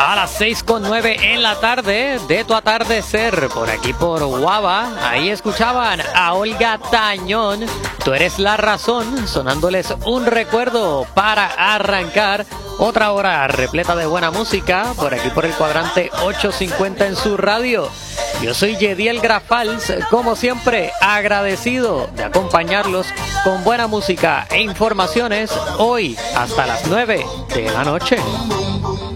A las 6:09 en la tarde de tu atardecer, por aquí por Guava. Ahí escuchaban a Olga Tañón, Tú eres la razón, sonándoles un recuerdo para arrancar otra hora repleta de buena música, por aquí por el cuadrante 850 en su radio. Yo soy Yediel Grafals, como siempre agradecido de acompañarlos con buena música e informaciones hoy hasta las 9 de la noche.